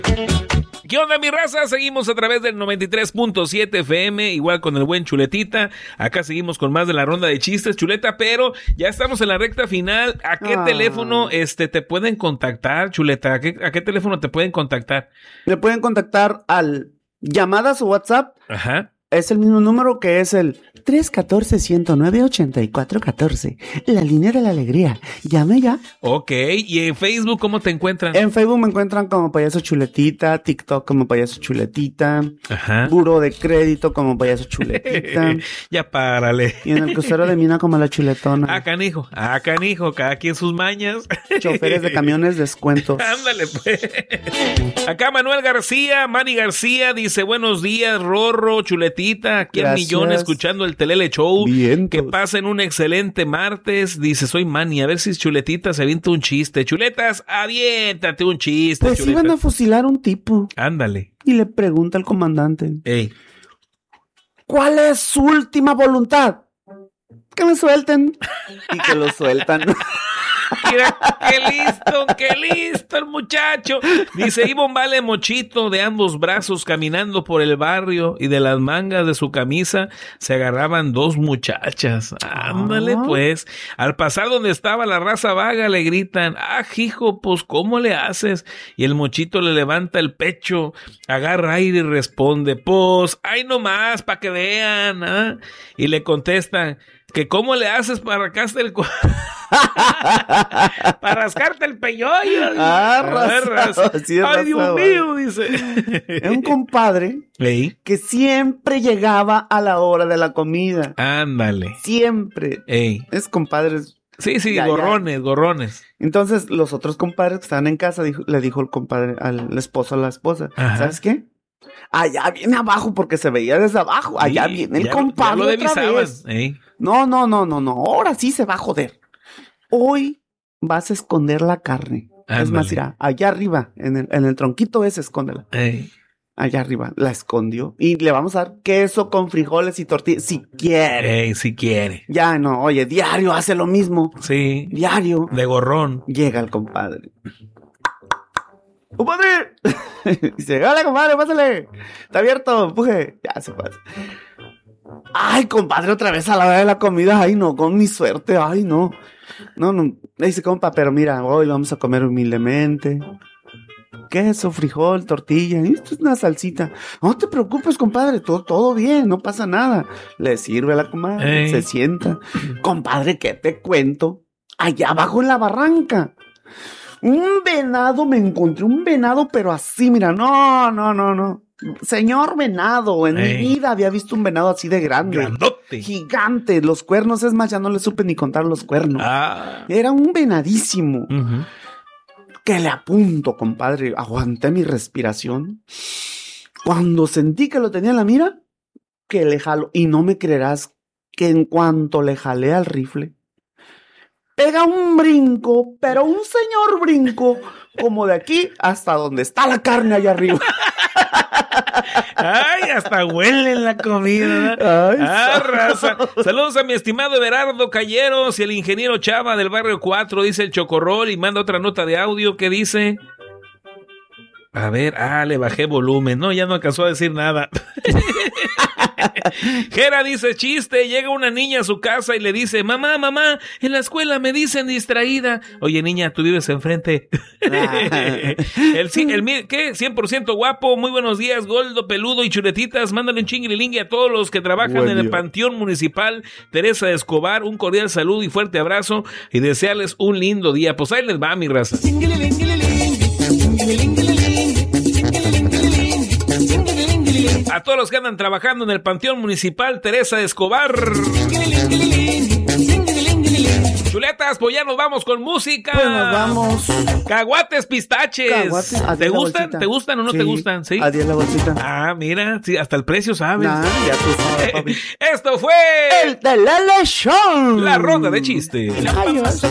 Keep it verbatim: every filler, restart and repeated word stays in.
¿Qué onda, mi raza? Seguimos a través del noventa y tres punto siete F M, igual con el buen Chuletita. Acá seguimos con más de la ronda de chistes, Chuleta, pero ya estamos en la recta final. ¿A qué ah. teléfono este te pueden contactar, Chuleta? ¿A qué, a qué teléfono te pueden contactar? Me pueden contactar al llamadas o WhatsApp. Ajá. Es el mismo número que es el tres uno cuatro, uno cero nueve, ocho cuatro uno cuatro. La línea de la alegría. Llame ya. Ok. ¿Y en Facebook cómo te encuentran? En Facebook me encuentran como Payaso Chuletita, TikTok como Payaso Chuletita, Ajá. Buró de Crédito como Payaso Chuletita. Ya párale. Y en el crucero de Mina como La Chuletona. Ah, canijo. Ah, canijo. Cada quien sus mañas. Choferes de camiones, descuentos. Ándale, pues. Acá Manuel García, Manny García dice, buenos días, Rorro, Chuletita. Aquí el millón escuchando el Telele Show. Vientos. Que pasen un excelente martes. Dice, soy Manny. A ver si Chuletita se avienta un chiste. Chuletas, aviéntate un chiste. Pues Chuletas. iban a fusilar un tipo. Ándale. Y le pregunta al comandante. Ey. ¿Cuál es su última voluntad? Que me suelten. Y que lo sueltan. Mira, qué listo, qué listo el muchacho. Dice, iba un vale mochito de ambos brazos caminando por el barrio y de las mangas de su camisa se agarraban dos muchachas. Ándale, Ah. pues. Al pasar donde estaba la raza vaga le gritan, ah, hijo, pues, ¿cómo le haces? Y el mochito le levanta el pecho, agarra aire y responde, pues, ay, nomás, pa' que vean, ¿ah? Y le contestan, que cómo le haces para rascarte el cu- para rascarte el peyoyo. Ah, rasado, sí es Ay, Dios rasado, mío, dice. Es un compadre Ey. que siempre llegaba a la hora de la comida. Ándale. Siempre. Ey. Es compadres. Sí, sí, Ya, gorrones, gorrones. Entonces, los otros compadres que estaban en casa, dijo- le dijo el compadre al esposo a la esposa, Ajá. ¿sabes qué? Allá viene abajo, porque se veía desde abajo. Allá Sí, viene el ya- compadre ya lo otra divisaban. vez. Ey. No, no, no, no, no. Ahora sí se va a joder. Hoy vas a esconder la carne. Ándale. Es más, mira, allá arriba, en el, en el tronquito ese, escóndela. Ey. Allá arriba, la escondió. Y le vamos a dar queso con frijoles y tortillas, si quiere. Ey, si quiere. Ya no, oye, diario hace lo mismo. Sí. Diario. De gorrón. Llega el compadre. ¡Compadre! Dice, hola, compadre, pásale. Está abierto, empuje. Ya se pasa. Ay, compadre, otra vez a la hora de la comida. Ay, no, con mi suerte. Ay, no. No, no. Le dice, compa, pero mira, hoy lo vamos a comer humildemente. Queso, frijol, tortilla. Y esto es una salsita. No te preocupes, compadre. Todo, todo bien, no pasa nada. Le sirve a la comadre. Ey. Se sienta. Compadre, ¿qué te cuento? Allá abajo en la barranca. Un venado, me encontré un venado, pero así, mira, no, no, no, no. Señor venado, en Ey. mi vida había visto un venado así de grande. Grandote. Gigante, los cuernos, es más, ya no le supe ni contar los cuernos. Ah. Era un venadísimo. Ujú. Que le apunto, compadre. Aguanté mi respiración. Cuando sentí que lo tenía en la mira, que le jalo. Y no me creerás que en cuanto le jalé al rifle, pega un brinco, pero un señor brinco, como de aquí hasta donde está la carne allá arriba. Ay, hasta huele la comida. Ay, Ah, so- raza. Saludos a mi estimado Everardo Calleros y el ingeniero Chava del barrio cuatro, dice el Chocorrol, y manda otra nota de audio que dice... A ver, ah, le bajé volumen. No, ya no alcanzó a decir nada. Jera dice, chiste, llega una niña a su casa y le dice, mamá, mamá, en la escuela me dicen distraída. Oye, niña, tú vives enfrente. el, sí- el, mi- ¿qué? cien por ciento guapo, muy buenos días, Goldo, Peludo y Chuletitas. Mándale un chingrilingue a todos los que trabajan Buen en el día. Panteón Municipal Teresa de Escobar. Un cordial saludo y fuerte abrazo y desearles un lindo día. Pues ahí les va, mi raza. A todos los que andan trabajando en el Panteón Municipal Teresa de Escobar. Chuletas, pues ya nos vamos con música. Pues nos vamos. Caguates, pistaches. Caguates, a ¿Te diez la gustan? bolsita. ¿Te gustan o no Sí, te gustan? Sí. A diez la bolsita. Ah, mira, sí, hasta el precio sabes. Nah, ya tú sabes, papi. Esto fue El Telele Show. la ronda de chistes. Adiós.